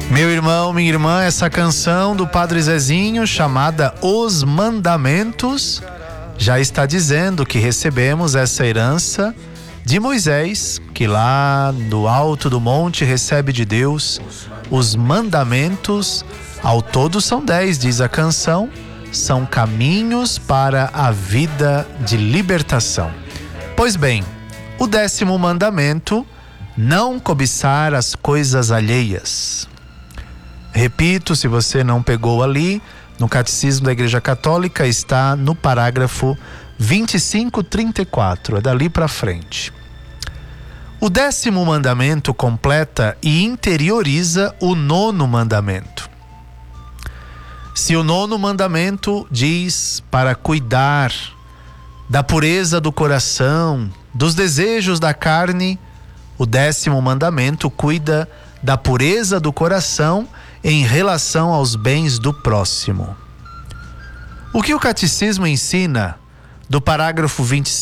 Meu irmão, minha irmã, essa canção do Padre Zezinho, chamada Os Mandamentos, já está dizendo que recebemos essa herança de Moisés, que lá no alto do monte recebe de Deus os mandamentos. Ao todo são 10, diz a canção, são caminhos para a vida de libertação. Pois bem, o 10º mandamento: não cobiçar as coisas alheias. Repito, se você não pegou ali, no Catecismo da Igreja Católica está no parágrafo 2534, é dali para frente. O 10º mandamento completa e interioriza o 9º mandamento. Se o 9º mandamento diz para cuidar da pureza do coração, dos desejos da carne, o 10º mandamento cuida da pureza do coração em relação aos bens do próximo. O que o Catecismo ensina do parágrafo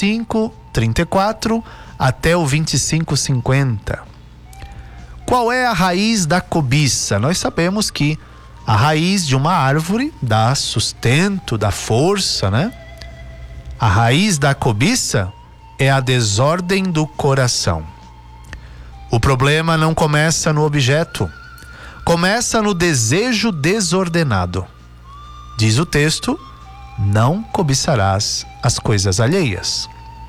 2534 até o 2550? Qual é a raiz da cobiça? Nós sabemos que a raiz de uma árvore dá sustento, dá força, né? A raiz da cobiça é a desordem do coração. O problema não começa no objeto, começa no desejo desordenado. Diz o texto: não cobiçarás as coisas alheias.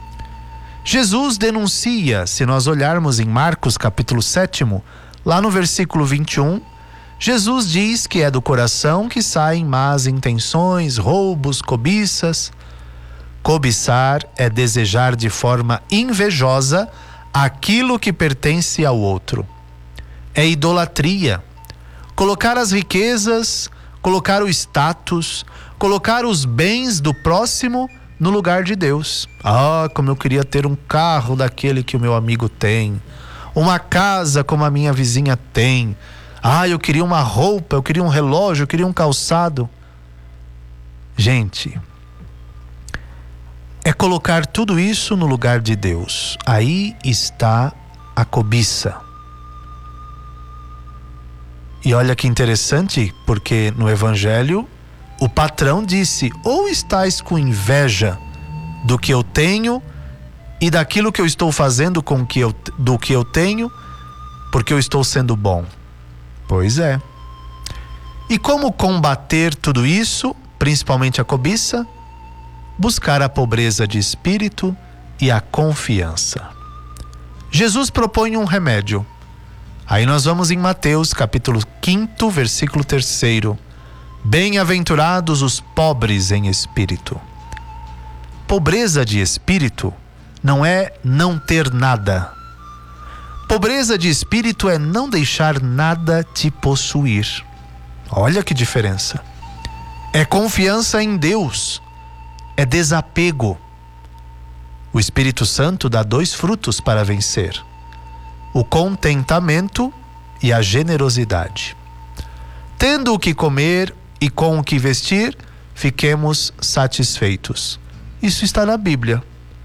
Jesus denuncia, se nós olharmos em Marcos capítulo 7, lá no versículo 21, Jesus diz que é do coração que saem más intenções, roubos, cobiças. Cobiçar é desejar de forma invejosa aquilo que pertence ao outro. É idolatria. Colocar as riquezas, colocar o status, colocar os bens do próximo no lugar de Deus. Ah, como eu queria ter um carro daquele que o meu amigo tem, uma casa como a minha vizinha tem. Ah, eu queria uma roupa, eu queria um relógio, eu queria um calçado. Gente, é colocar tudo isso no lugar de Deus. Aí está a cobiça. E olha que interessante, porque no Evangelho o patrão disse: ou estais com inveja do que eu tenho e daquilo que eu estou fazendo do que eu tenho, porque eu estou sendo bom. Pois é. E como combater tudo isso, principalmente a cobiça? Buscar a pobreza de espírito e a confiança. Jesus propõe um remédio. Aí nós vamos em Mateus capítulo 5, versículo 3. Bem-aventurados os pobres em espírito. Pobreza de espírito não é não ter nada. Pobreza de espírito é não deixar nada te possuir. Olha que diferença. É confiança em Deus. É desapego. O Espírito Santo dá 2 frutos para vencer: o contentamento e a generosidade. Tendo o que comer e com o que vestir, fiquemos satisfeitos. Isso está na Bíblia.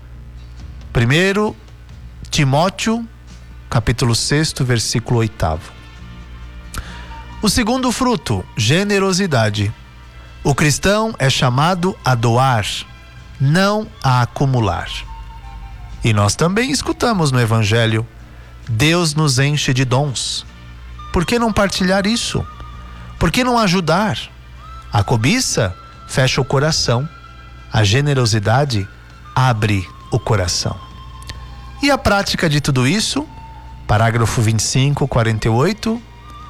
1 Timóteo, capítulo 6, versículo 8. O segundo fruto, generosidade. O cristão é chamado a doar, não a acumular. E nós também escutamos no Evangelho: Deus nos enche de dons. Por que não partilhar isso? Por que não ajudar? A cobiça fecha o coração. A generosidade abre o coração. E a prática de tudo isso? Parágrafo 2548.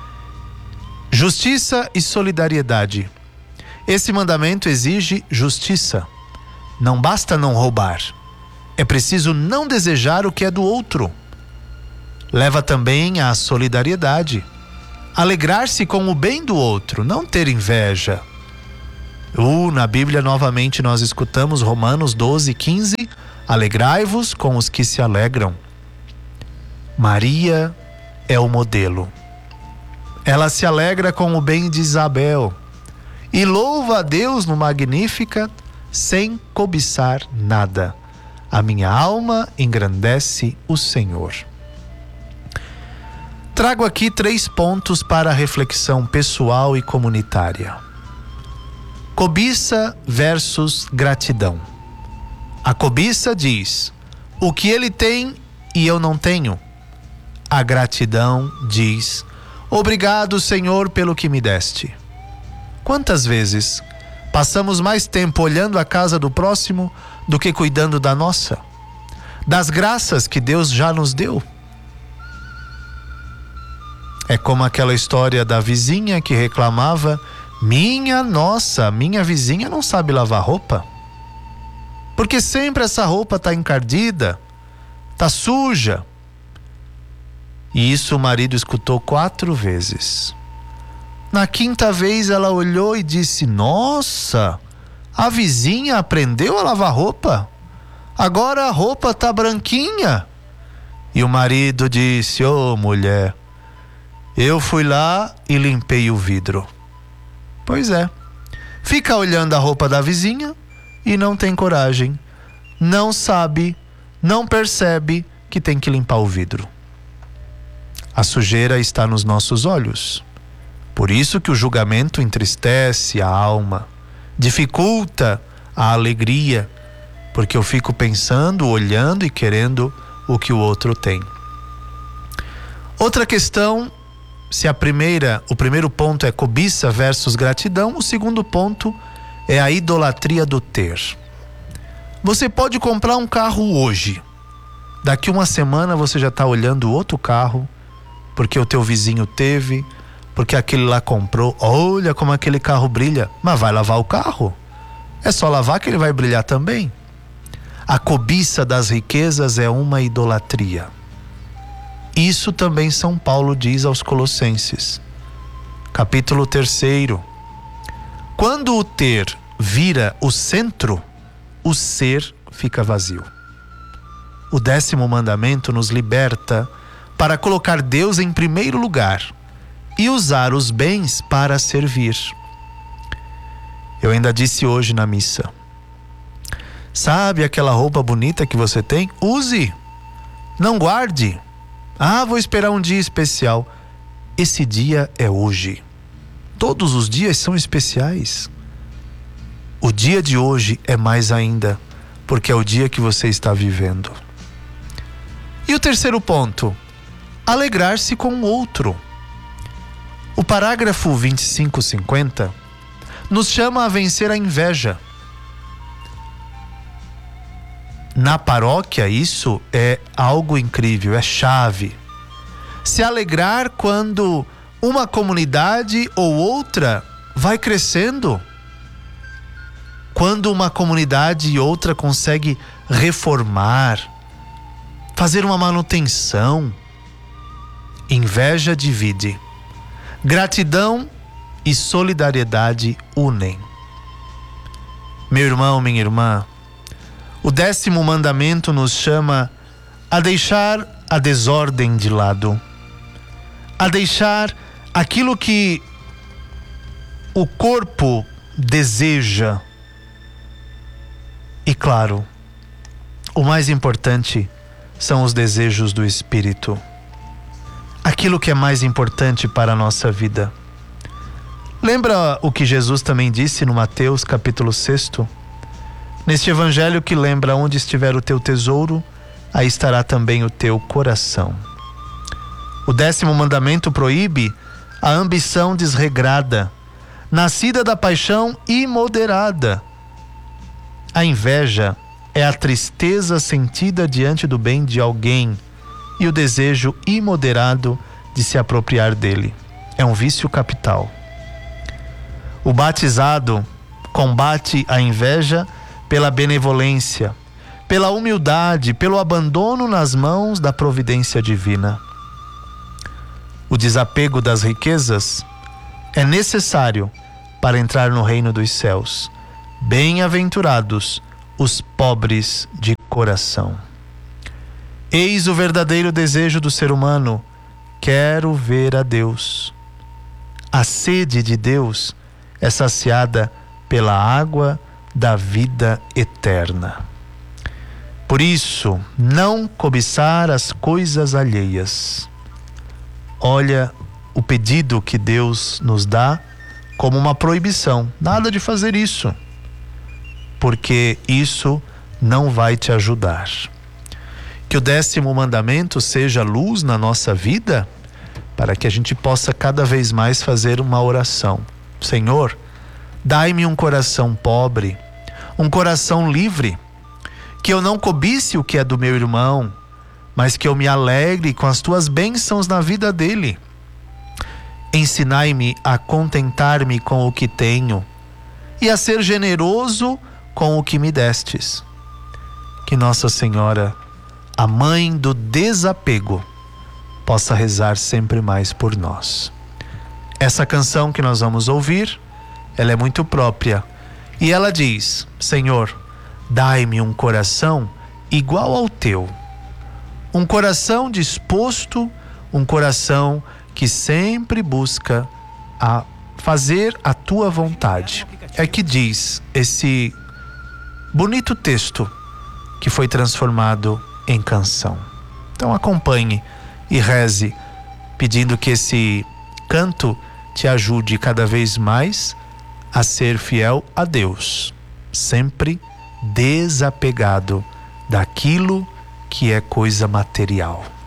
Justiça e solidariedade. Esse mandamento exige justiça. Não basta não roubar. É preciso não desejar o que é do outro. Leva também à solidariedade. Alegrar-se com o bem do outro, não ter inveja. Na Bíblia novamente nós escutamos Romanos 12:15. Alegrai-vos com os que se alegram. Maria é o modelo. Ela se alegra com o bem de Isabel e louva a Deus no Magnífica sem cobiçar nada. A minha alma engrandece o Senhor. Trago aqui 3 pontos para reflexão pessoal e comunitária. Cobiça versus gratidão. A cobiça diz: o que ele tem e eu não tenho. A gratidão diz: obrigado, Senhor, pelo que me deste. Quantas vezes passamos mais tempo olhando a casa do próximo do que cuidando da nossa? Das graças que Deus já nos deu? É como aquela história da vizinha que reclamava: minha vizinha não sabe lavar roupa. Porque sempre essa roupa está encardida, está suja. E isso o marido escutou 4 vezes. Na 5ª vez ela olhou e disse: nossa, a vizinha aprendeu a lavar roupa? Agora a roupa está branquinha. E o marido disse: ô mulher, eu fui lá e limpei o vidro. Pois é, fica olhando a roupa da vizinha e não tem coragem, não sabe, não percebe que tem que limpar o vidro. A sujeira está nos nossos olhos. Por isso que o julgamento entristece a alma, dificulta a alegria, porque eu fico pensando, olhando e querendo o que o outro tem. Outra questão: se o primeiro ponto é cobiça versus gratidão, o segundo ponto é a idolatria do ter. Você pode comprar um carro hoje. Daqui uma semana você já está olhando outro carro, porque o teu vizinho teve, porque aquele lá comprou. Olha como aquele carro brilha. Mas vai lavar o carro? É só lavar que ele vai brilhar também. A cobiça das riquezas é uma idolatria. Isso também São Paulo diz aos Colossenses, capítulo 3. Quando o ter vira o centro, o ser fica vazio. O 10º mandamento nos liberta para colocar Deus em primeiro lugar e usar os bens para servir. Eu ainda disse hoje na missa: sabe aquela roupa bonita que você tem? Use, não guarde. Vou esperar um dia especial. Esse dia é hoje. Todos os dias são especiais. O dia de hoje é mais ainda, porque é o dia que você está vivendo. E o terceiro ponto: alegrar-se com o outro. O parágrafo 2550 nos chama a vencer a inveja. Na paróquia isso é algo incrível, é chave. Se alegrar quando uma comunidade ou outra vai crescendo. Quando uma comunidade e outra consegue reformar, fazer uma manutenção. Inveja divide. Gratidão e solidariedade unem. Meu irmão, minha irmã, o 10º mandamento nos chama a deixar a desordem de lado, a deixar aquilo que o corpo deseja. E claro, o mais importante são os desejos do espírito. Aquilo que é mais importante para a nossa vida. Lembra o que Jesus também disse no Mateus capítulo 6? Neste evangelho que lembra: onde estiver o teu tesouro, aí estará também o teu coração. O 10º mandamento proíbe a ambição desregrada, nascida da paixão imoderada. A inveja é a tristeza sentida diante do bem de alguém e o desejo imoderado de se apropriar dele. É um vício capital. O batizado combate a inveja pela benevolência, pela humildade, pelo abandono nas mãos da providência divina. O desapego das riquezas é necessário para entrar no reino dos céus. Bem-aventurados os pobres de coração. Eis o verdadeiro desejo do ser humano: quero ver a Deus. A sede de Deus é saciada pela água da vida eterna. Por isso, não cobiçar as coisas alheias. olha o pedido que Deus nos dá como uma proibição. Nada de fazer isso, porque isso não vai te ajudar. Que o 10º mandamento seja luz na nossa vida, para que a gente possa cada vez mais fazer uma oração. Senhor, dai-me um coração pobre, um coração livre, que eu não cobice o que é do meu irmão, mas que eu me alegre com as tuas bênçãos na vida dele. Ensinai-me a contentar-me com o que tenho e a ser generoso com o que me destes. Que Nossa Senhora, a mãe do desapego, possa rezar sempre mais por nós. Essa canção que nós vamos ouvir, ela é muito própria. E ela diz: Senhor, dai-me um coração igual ao teu. Um coração disposto, um coração que sempre busca a fazer a tua vontade. É que diz esse bonito texto que foi transformado em canção. Então acompanhe e reze, pedindo que esse canto te ajude cada vez mais a ser fiel a Deus, sempre desapegado daquilo que é coisa material.